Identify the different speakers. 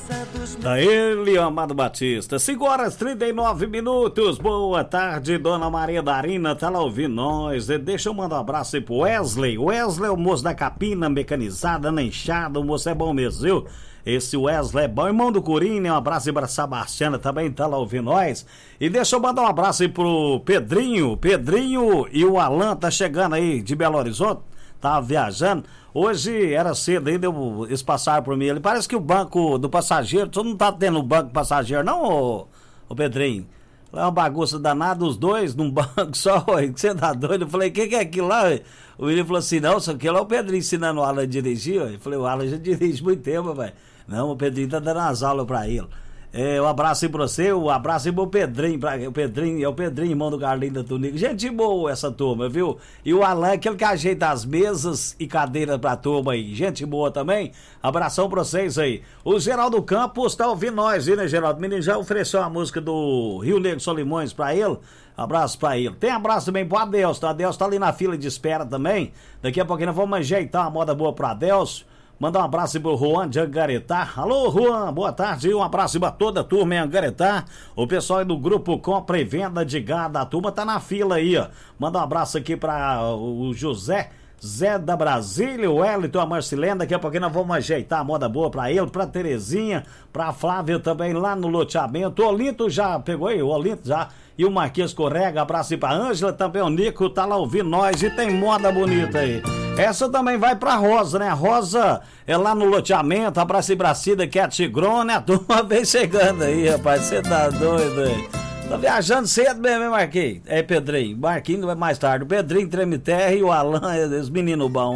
Speaker 1: Da ele, Amado Batista. 5 horas 39 minutos. Boa tarde, Dona Maria Darina. Tá lá ouvindo nós. Deixa eu mandar um abraço aí pro Wesley. Wesley é o moço da capina mecanizada, na enxada. O moço é bom mesmo, viu? Esse Wesley é bom. Irmão do Curinho, um abraço aí pra Sebastiana também, tá lá ouvindo nós. E deixa eu mandar um abraço aí pro Pedrinho. Pedrinho e o Alan tá chegando aí de Belo Horizonte. Tava viajando. Hoje era cedo ainda, eles passaram por mim. Ele parece que o banco do passageiro, todo mundo tá tendo banco passageiro, não, ô Pedrinho? É uma bagunça danada, os dois num banco só, ué, que você tá doido? Eu falei, o que é aquilo lá? Ué? O menino falou assim, não, isso aqui lá é o Pedrinho ensinando o Alan a dirigir, ué. Eu falei, o Alan já dirige muito tempo, velho. Não, o Pedrinho tá dando as aulas pra ele. Um abraço aí pra você, um abraço aí pro Pedrinho, o Pedrinho, irmão do Carlinho da Tunico. Gente boa essa turma, viu? E o Alan, aquele que ajeita as mesas e cadeiras pra turma aí. Gente boa também. Abração pra vocês aí. O Geraldo Campos tá ouvindo nós, né, Geraldo? O menino já ofereceu a música do Rio Negro Solimões pra ele. Abraço pra ele. Tem abraço também pro Adelso, tá? Adelso tá ali na fila de espera também. Daqui a pouquinho nós vamos ajeitar uma moda boa pro Adelso. Mandar um abraço pro Juan de Angaretá. Alô, Juan, boa tarde. Um abraço pra toda a turma em Angaretá. O pessoal aí do grupo Compra e Venda de Gado. A turma tá na fila aí, ó. Manda um abraço aqui pra o José da Brasília, o Wellington, a Marcilena. Daqui a pouquinho nós vamos ajeitar a moda boa pra ele, pra Terezinha, pra Flávia também lá no loteamento. O Olinto já pegou aí, o Olinto já. E o Marquês Correga, abraço aí pra Ângela, também o Nico tá lá ouvindo nós e tem moda bonita aí. Essa também vai pra Rosa, né? A Rosa é lá no loteamento, abraço aí pra Cida, que é a Tigrona, a turma vem chegando aí, rapaz, você tá doido aí. Tá viajando cedo mesmo, hein, Marquinhos? Pedrinho, Marquinhos vai mais tarde, o Pedrinho Treme Terra e o Alan, os meninos bons.